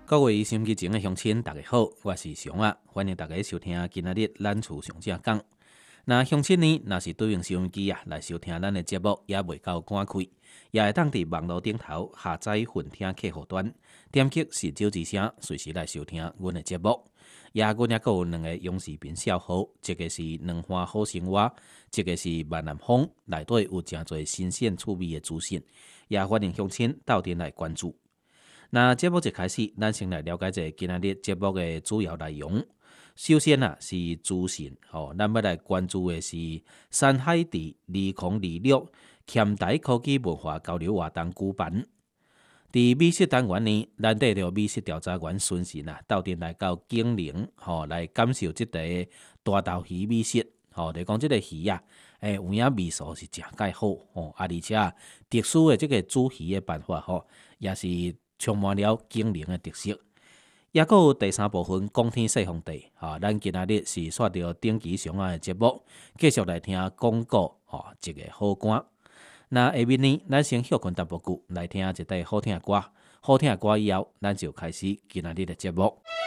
各位收音机前的乡亲，大家好，我是熊啊，欢迎大家收听今仔日咱厝上正讲。那乡亲呢，若是对用收音机来收听咱的节目，也未够赶开，也会当伫网络顶头下载混听客户端，点击是九之声，随时来收听阮的节目。阮也有两个永视频小号，一个是两花好生活，一个是万南风，内底有真侪新鲜趣味的资讯，也欢迎乡亲斗阵来关注。那节目一开始，咱先来了解一下今仔日节目的主要内容。首先是资讯，咱要来关注的是山海地2026欠台科技文化交流活动举办。伫美食单元呢，咱带着美食调查员孙信斗阵来到景陵，来感受即个大头鱼美食。就讲即个鱼啊，有影味素是诚介好，而且特殊的即个煮鱼的办法，也是充满了景陵的特色。也佫有第三部分讲天说皇帝，咱今仔日是刷到顶级上岸的节目，继续来听广告，一个好歌。那下面呢，咱先休困淡薄久，来听一段好听的歌。好听的歌以后，咱就开始今仔日的节目。